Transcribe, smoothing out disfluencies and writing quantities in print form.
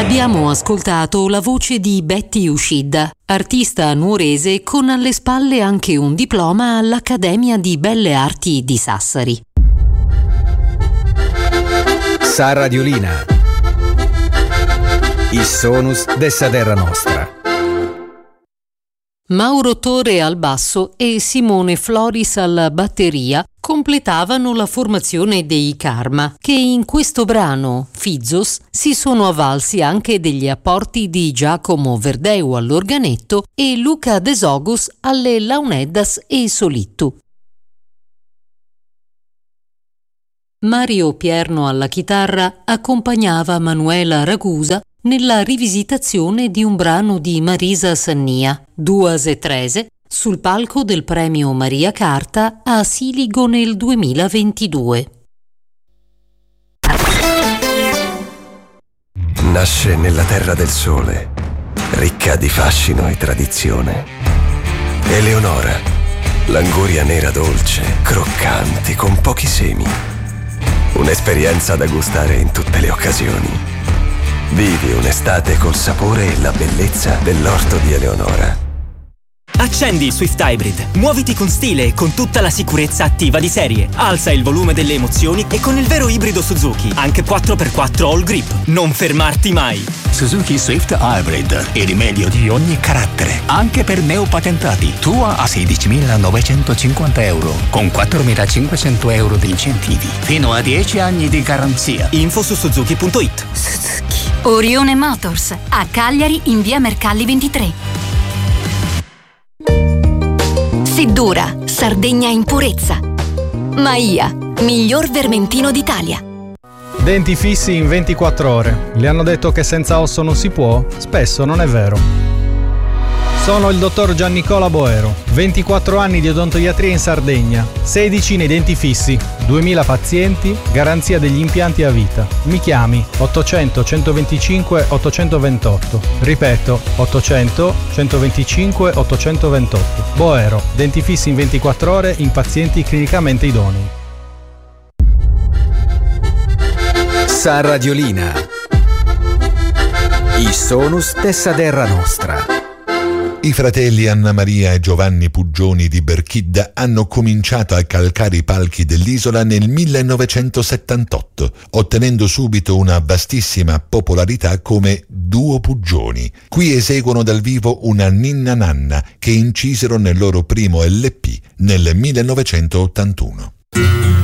Abbiamo ascoltato la voce di Betty Uscida, artista nuorese con alle spalle anche un diploma all'Accademia di Belle Arti di Sassari. Sa Radiolina, il sonus dessa terra nostra. Mauro Torre al basso e Simone Floris alla batteria completavano la formazione dei Karma, che in questo brano, Fizzos, si sono avvalsi anche degli apporti di Giacomo Verdeu all'organetto e Luca De Sogus alle launeddas e solittu. Mario Pierno alla chitarra accompagnava Manuela Ragusa nella rivisitazione di un brano di Marisa Sannia, Duas e Trese, sul palco del premio Maria Carta a Siligo nel 2022. Nasce nella terra del sole, ricca di fascino e tradizione. Eleonora, l'anguria nera dolce, croccante, con pochi semi. Un'esperienza da gustare in tutte le occasioni. Vivi un'estate col sapore e la bellezza dell'orto di Eleonora. Accendi il Swift Hybrid, muoviti con stile e con tutta la sicurezza attiva di serie. Alza il volume delle emozioni e con il vero ibrido Suzuki, anche 4x4 All Grip. Non fermarti mai. Suzuki Swift Hybrid, il rimedio di ogni carattere, anche per neopatentati. Tua a 16.950 euro, con 4.500 euro di incentivi, fino a 10 anni di garanzia. Info su Suzuki.it. Suzuki. Orione Motors, a Cagliari in via Mercalli 23. Seddura, Sardegna in purezza. Maia, miglior vermentino d'Italia. Denti fissi in 24 ore. Le hanno detto che senza osso non si può? Spesso non è vero. Sono il dottor Giannicola Boero, 24 anni di odontoiatria in Sardegna, 16 nei denti fissi, 2000 pazienti, garanzia degli impianti a vita. Mi chiami 800 125 828. Ripeto, 800 125 828. Boero, denti fissi in 24 ore in pazienti clinicamente idonei. Sa Radiolina, il sonus dessa terra nostra. I fratelli Anna Maria e Giovanni Puggioni di Berchidda hanno cominciato a calcare i palchi dell'isola nel 1978, ottenendo subito una vastissima popolarità come duo Puggioni. Qui eseguono dal vivo una ninna nanna che incisero nel loro primo LP nel 1981.